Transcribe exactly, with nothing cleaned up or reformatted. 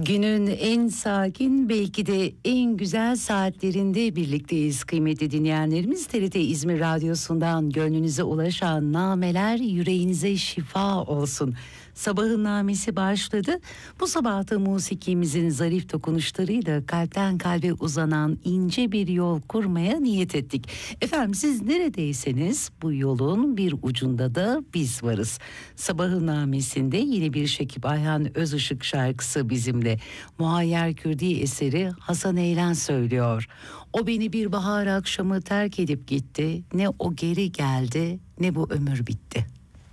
Günün en sakin, belki de en güzel saatlerinde birlikteyiz kıymetli dinleyenlerimiz. T R T İzmir Radyosu'ndan gönlünüze ulaşan nameler yüreğinize şifa olsun. Sabahın namesi başladı. Bu sabah da musikimizin zarif dokunuşlarıyla kalpten kalbe uzanan ince bir yol kurmaya niyet ettik. Efendim, siz neredeyseniz bu yolun bir ucunda da biz varız. Sabahın namesinde yine bir Şekip Ayhan Özışık şarkısı bizimle. Muayyer Kürdi eseri Hasan Eylen söylüyor. O beni bir bahar akşamı terk edip gitti. Ne o geri geldi, ne bu ömür bitti.